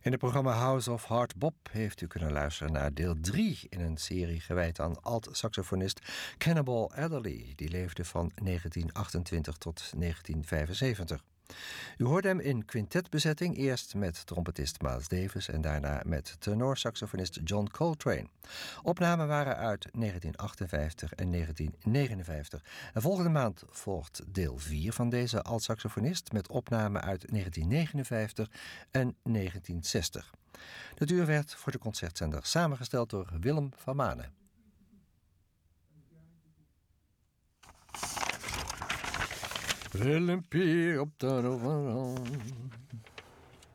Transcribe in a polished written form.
In het programma House of Hard Bop heeft u kunnen luisteren naar deel 3 in een serie gewijd aan alt-saxofonist Cannonball Adderley. Die leefde van 1928 tot 1975. U hoorde hem in quintetbezetting, eerst met trompetist Miles Davis en daarna met tenorsaxofonist John Coltrane. Opnamen waren uit 1958 en 1959. En volgende maand volgt deel 4 van deze alt-saxofonist met opnamen uit 1959 en 1960. Het uur werd voor de concertzender samengesteld door Willem van Manen. Willempie op de overal.